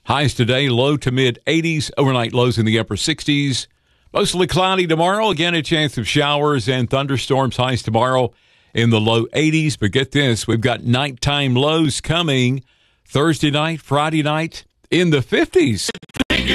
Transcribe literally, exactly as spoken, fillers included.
Highs today, low to mid eighties. Overnight lows in the upper sixties. Mostly cloudy tomorrow. Again, a chance of showers and thunderstorms. Highs tomorrow in the low eighties. But get this, we've got nighttime lows coming Thursday night, Friday night in the fifties.